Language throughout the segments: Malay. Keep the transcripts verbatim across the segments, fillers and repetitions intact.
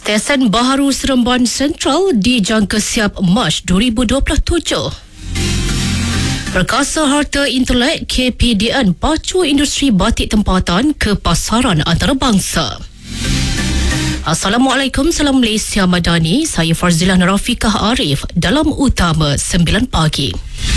Stesen baharu Seremban Sentral dijangka siap Mac dua ribu dua puluh tujuh. Perkasa Harta Intelek K P D N pacu industri batik tempatan ke pasaran antarabangsa. Assalamualaikum, salam Malaysia Madani. Saya Farzilah Rafiqah Arif dalam Utama sembilan pagi.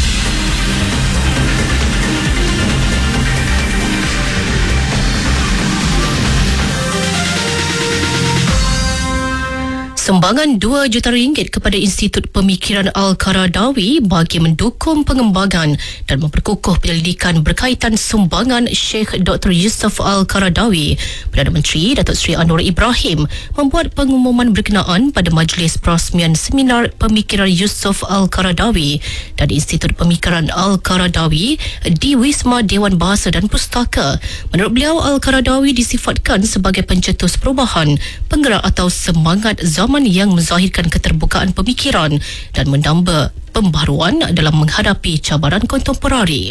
Sumbangan dua juta ringgit kepada Institut Pemikiran Al-Qaradawi bagi mendukung pengembangan dan memperkukuh penyelidikan berkaitan sumbangan Sheikh Doktor Yusof Al-Qaradawi. Perdana Menteri Datuk Seri Anwar Ibrahim membuat pengumuman berkenaan pada majlis perasmian Seminar Pemikiran Yusof Al-Qaradawi dan Institut Pemikiran Al-Qaradawi di Wisma Dewan Bahasa dan Pustaka. Menurut beliau, Al-Qaradawi disifatkan sebagai pencetus perubahan, penggerak atau semangat zaman yang menzahirkan keterbukaan pemikiran dan menambah pembaharuan dalam menghadapi cabaran kontemporari.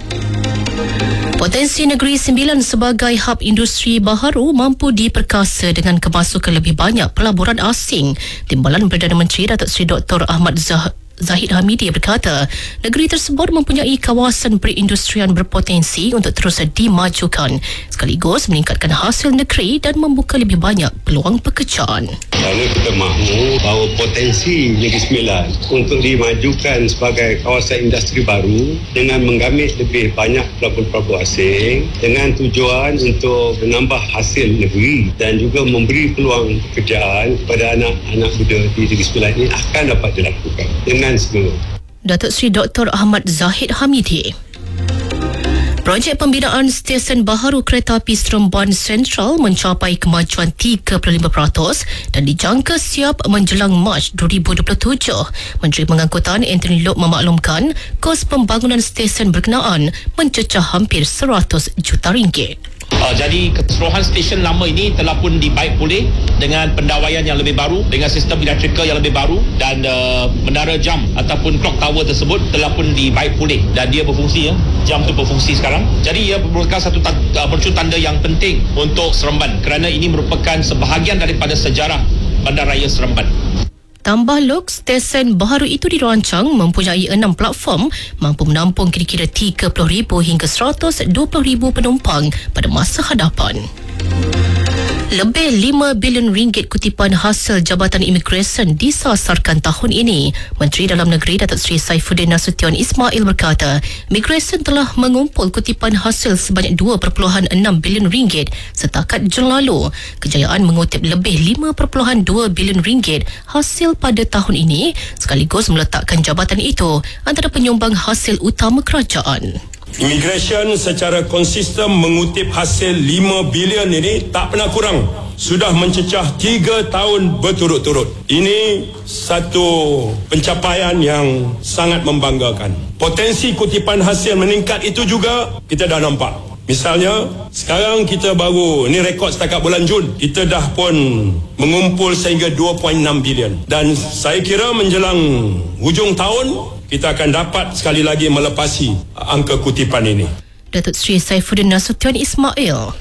Potensi Negeri Sembilan sebagai hub industri baharu mampu diperkasa dengan kemasukan lebih banyak pelaburan asing. Timbalan Perdana Menteri Datuk Seri Doktor Ahmad Zah Zahid Hamidi berkata, negeri tersebut mempunyai kawasan perindustrian berpotensi untuk terus dimajukan sekaligus meningkatkan hasil negeri dan membuka lebih banyak peluang pekerjaan. Kerana kita mahu bahawa potensi Negeri Sembilan untuk dimajukan sebagai kawasan industri baru dengan menggamit lebih banyak pelabur-pelabur asing dengan tujuan untuk menambah hasil negeri dan juga memberi peluang pekerjaan kepada anak-anak muda di Negeri Sembilan ini akan dapat dilakukan dengan Datuk Seri Doktor Ahmad Zahid Hamidi. Projek pembinaan stesen baharu kereta api Seremban Sentral mencapai kemajuan tiga puluh lima peratus dan dijangka siap menjelang Mac dua ribu dua puluh tujuh. Menteri Pengangkutan Anthony Loke memaklumkan kos pembangunan stesen berkenaan mencecah hampir seratus juta ringgit. Uh, jadi keseluruhan stesen lama ini telah pun dibaik pulih dengan pendawaian yang lebih baru, dengan sistem elektrikal yang lebih baru dan uh, menara jam ataupun clock tower tersebut telah pun dibaik pulih dan dia berfungsi, ya. Jam tu berfungsi sekarang. Jadi ia merupakan satu uh, mercu tanda yang penting untuk Seremban kerana ini merupakan sebahagian daripada sejarah Bandaraya Seremban. Tambah Lok, stesen baharu itu dirancang mempunyai enam platform, mampu menampung kira-kira tiga puluh ribu hingga seratus dua puluh ribu penumpang pada masa hadapan. Lebih lima bilion ringgit kutipan hasil Jabatan Imigresen disasarkan tahun ini. Menteri Dalam Negeri Datuk Seri Saifuddin Nasution Ismail berkata, Imigresen telah mengumpul kutipan hasil sebanyak dua perpuluhan enam bilion ringgit setakat Jun lalu. Kejayaan mengutip lebih lima perpuluhan dua bilion ringgit hasil pada tahun ini sekaligus meletakkan jabatan itu antara penyumbang hasil utama kerajaan. Imigresen secara konsisten mengutip hasil lima bilion ini tak pernah kurang. Sudah mencecah tiga tahun berturut-turut. Ini satu pencapaian yang sangat membanggakan. Potensi kutipan hasil meningkat itu juga kita dah nampak. Misalnya, sekarang kita baru, ini rekod setakat bulan Jun, kita dah pun mengumpul sehingga dua perpuluhan enam bilion. Dan saya kira menjelang hujung tahun, kita akan dapat sekali lagi melepasi angka kutipan ini. Datuk Seri Saifuddin Nasution Ismail.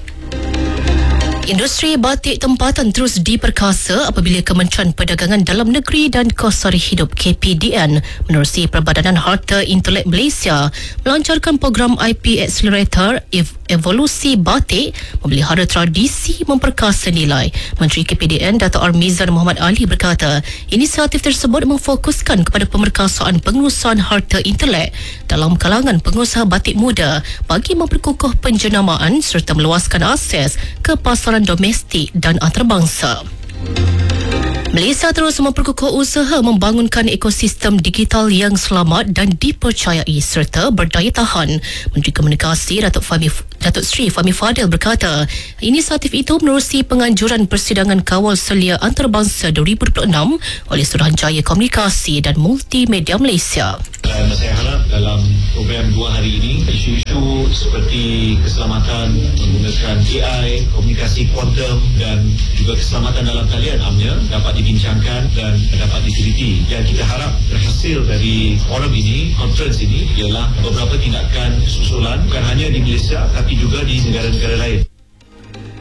Industri batik tempatan terus diperkasa apabila Kementerian Perdagangan Dalam Negeri dan Kos Sari Hidup K P D N menerusi Perbadanan Harta Intelek Malaysia melancarkan program I P Accelerator Ev- Evolusi Batik memelihara tradisi memperkasa nilai. Menteri K P D N Dato' Armizan Muhammad Ali berkata, inisiatif tersebut memfokuskan kepada pemerkasaan pengurusan harta intelek dalam kalangan pengusaha batik muda bagi memperkukuh penjenamaan serta meluaskan akses ke pasaran domestik dan antarabangsa. Malaysia terus memperkukuh usaha membangunkan ekosistem digital yang selamat dan dipercayai serta berdaya tahan. Menteri Komunikasi Datuk Fahmi Datuk Seri Fahmi Fadil berkata, inisiatif itu menerusi penganjuran Persidangan Kawal Selia Antarabangsa dua ribu dua puluh enam oleh Suruhanjaya Komunikasi dan Multimedia Malaysia. Dan saya harap dalam program dua hari ini, isu-isu seperti keselamatan menggunakan A I, komunikasi kuantum dan juga keselamatan dalam talian amnya dapat dibincangkan dan dapat diteliti. Yang kita harap berhasil dari forum ini, conference ini, ialah beberapa tindakan susulan bukan hanya di Malaysia tapi juga di negara-negara lain.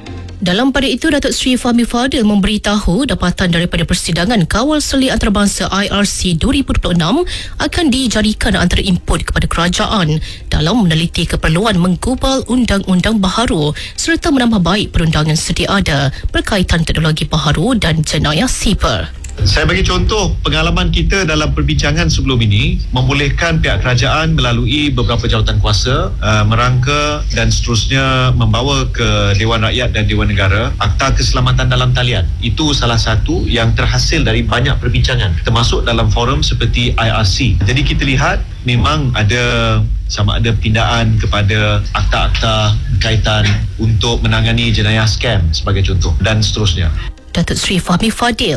Dalam pada itu, Datuk Seri Fahmi Fadil memberitahu dapatan daripada persidangan kawal selit antarabangsa I R C dua ribu dua puluh enam akan dijadikan antara input kepada kerajaan dalam meneliti keperluan menggubal undang-undang baharu serta menambah baik perundangan sedia ada berkaitan teknologi baharu dan jenayah siber. Saya bagi contoh pengalaman kita dalam perbincangan sebelum ini membolehkan pihak kerajaan melalui beberapa jawatan kuasa uh, merangka dan seterusnya membawa ke Dewan Rakyat dan Dewan Negara Akta Keselamatan Dalam Talian. Itu salah satu yang terhasil dari banyak perbincangan termasuk dalam forum seperti I R C. Jadi kita lihat memang ada sama ada pindaan kepada akta-akta berkaitan untuk menangani jenayah scam sebagai contoh dan seterusnya. Datuk Seri Fahmi Fadil.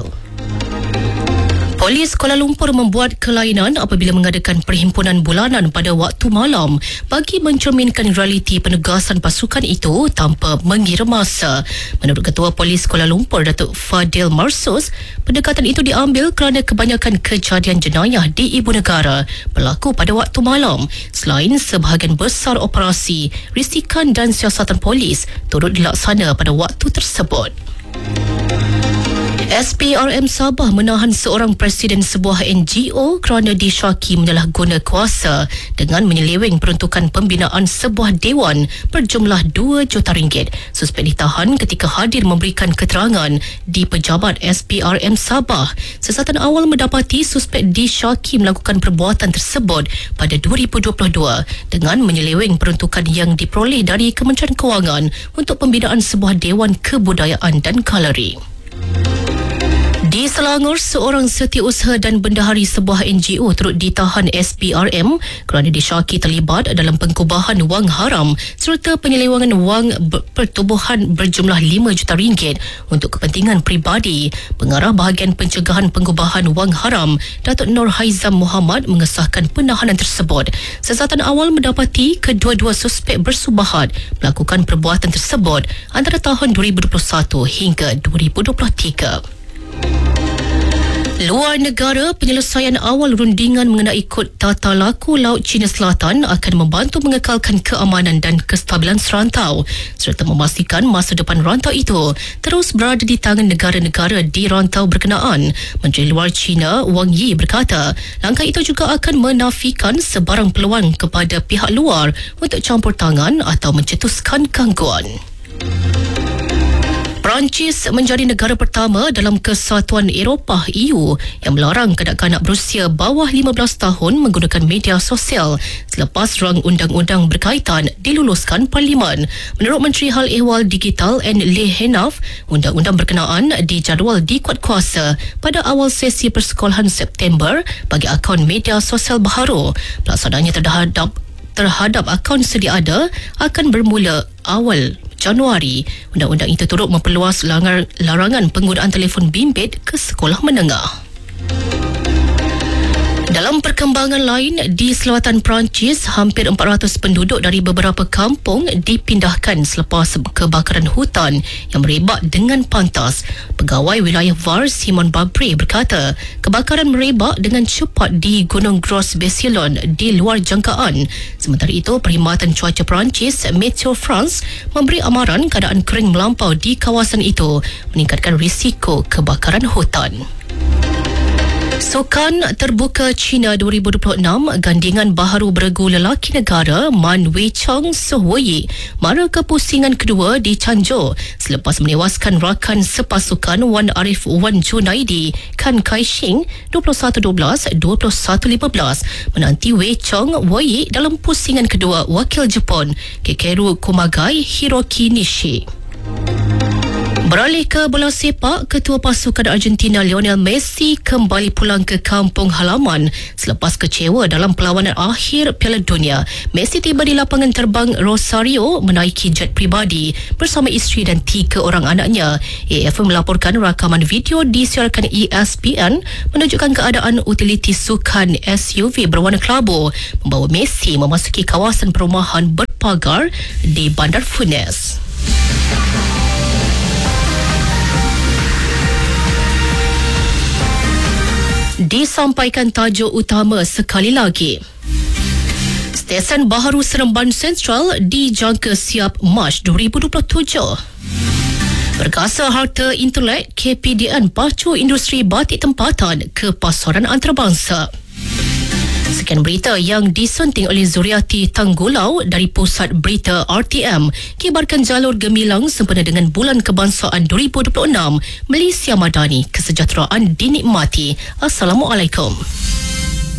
Polis Kuala Lumpur membuat kelainan apabila mengadakan perhimpunan bulanan pada waktu malam bagi mencerminkan realiti penugasan pasukan itu tanpa mengira masa. Menurut Ketua Polis Kuala Lumpur, Datuk Fadil Marsus, pendekatan itu diambil kerana kebanyakan kejadian jenayah di ibu negara berlaku pada waktu malam. Selain sebahagian besar operasi, risikan dan siasatan polis turut dilaksana pada waktu tersebut. S P R M Sabah menahan seorang presiden sebuah N G O kerana disyaki menyalahguna kuasa dengan menyeleweng peruntukan pembinaan sebuah dewan berjumlah dua juta ringgit. Suspek ditahan ketika hadir memberikan keterangan di pejabat S P R M Sabah. Siasatan awal mendapati suspek disyaki melakukan perbuatan tersebut pada dua ribu dua puluh dua dengan menyeleweng peruntukan yang diperoleh dari Kementerian Kewangan untuk pembinaan sebuah dewan kebudayaan dan galeri. Di Selangor, seorang setiausaha dan bendahari sebuah N G O turut ditahan S P R M kerana disyaki terlibat dalam pengkubahan wang haram serta penyelewangan wang pertubuhan berjumlah lima juta ringgit untuk kepentingan peribadi. Pengarah bahagian pencegahan pengkubahan wang haram, Datuk Nur Haizam Muhammad, mengesahkan penahanan tersebut. Siasatan awal mendapati kedua-dua suspek bersubahat melakukan perbuatan tersebut antara tahun dua ribu dua puluh satu hingga dua ribu dua puluh tiga. Luar negara, penyelesaian awal rundingan mengenai kod tata laku Laut Cina Selatan akan membantu mengekalkan keamanan dan kestabilan serantau serta memastikan masa depan rantau itu terus berada di tangan negara-negara di rantau berkenaan. Menteri Luar China Wang Yi berkata, langkah itu juga akan menafikan sebarang peluang kepada pihak luar untuk campur tangan atau mencetuskan gangguan. Perancis menjadi negara pertama dalam Kesatuan Eropah E U yang melarang kanak-kanak berusia bawah lima belas tahun menggunakan media sosial selepas rang undang-undang berkaitan diluluskan Parlimen. Menurut Menteri Hal Ehwal Digital N. Le Henaf, undang-undang berkenaan dijadual dikuatkuasa pada awal sesi persekolahan September bagi akaun media sosial baharu. Pelaksanaannya terhadap terhadap akaun sedia ada akan bermula awal Januari. Undang-undang itu turut memperluas langar, larangan penggunaan telefon bimbit ke sekolah menengah. Dalam perkembangan lain, di selatan Perancis, hampir empat ratus penduduk dari beberapa kampung dipindahkan selepas kebakaran hutan yang merebak dengan pantas. Pegawai wilayah Var, Simon Babre, berkata kebakaran merebak dengan cepat di Gunung Gros Basilon di luar jangkaan. Sementara itu, Perkhidmatan Cuaca Perancis, Meteo France, memberi amaran keadaan kering melampau di kawasan itu meningkatkan risiko kebakaran hutan. Sukan Terbuka China dua ribu dua puluh enam, gandingan baharu beregu lelaki negara Man Weichong Sohwoyi mara kepusingan kedua di Chanzhou selepas menewaskan rakan sepasukan Wan Arif Wan Junaidi Kan Kaixing dua puluh satu dua belas, dua puluh satu lima belas, menanti Weichong Woyi dalam pusingan kedua wakil Jepun Kekeru Kumagai Hiroki Nishi. Beralih ke bola sepak, ketua pasukan Argentina Lionel Messi kembali pulang ke kampung halaman selepas kecewa dalam perlawanan akhir Piala Dunia. Messi tiba di lapangan terbang Rosario menaiki jet pribadi bersama isteri dan tiga orang anaknya. A F M melaporkan rakaman video disiarkan E S P N menunjukkan keadaan utiliti sukan S U V berwarna kelabu membawa Messi memasuki kawasan perumahan berpagar di Bandar Funes. Disampaikan tajuk utama sekali lagi. Stesen baharu Seremban Central dijangka siap Mac dua ribu dua puluh tujuh. Perkasa harta intelek K P D N pacu industri batik tempatan ke pasaran antarabangsa. Sekian berita yang disunting oleh Zuriati Tanggulau dari Pusat Berita R T M. Kibarkan jalur gemilang sempena dengan Bulan Kebangsaan dua ribu dua puluh enam. Malaysia Madani, kesejahteraan dinikmati. Assalamualaikum.